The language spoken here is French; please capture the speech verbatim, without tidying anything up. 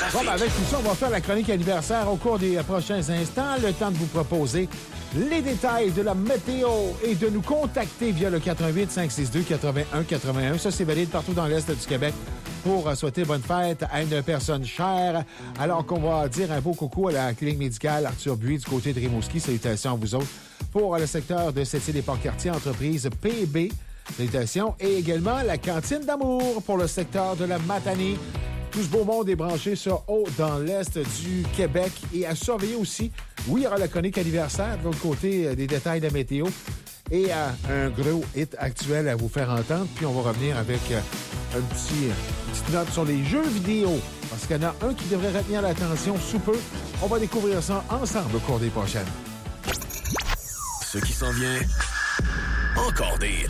trafic. Bon, ben avec tout ça, on va faire la chronique anniversaire au cours des prochains instants. Le temps de vous proposer les détails de la météo et de nous contacter via le quatre un huit, cinq six deux, huit un huit un. Ça, c'est valide partout dans l'Est du Québec pour souhaiter bonne fête à une personne chère. Alors qu'on va dire un beau coucou à la clinique médicale Arthur Buis du côté de Rimouski. Salutations à vous autres. Pour le secteur de Sept-Îles-et-Port-Cartier, entreprise P B. Salutations. Et également la cantine d'amour pour le secteur de la Matanie. Tout ce beau monde est branché sur haut dans l'Est du Québec. Et à surveiller aussi, oui, il y aura la chronique anniversaire de l'autre côté euh, des détails de la météo. Et euh, un gros hit actuel à vous faire entendre. Puis on va revenir avec euh, un petit, euh, une petite note sur les jeux vidéo. Parce qu'il y en a un qui devrait retenir l'attention sous peu. On va découvrir ça ensemble au cours des prochaines. Ce qui s'en vient, encore des hits.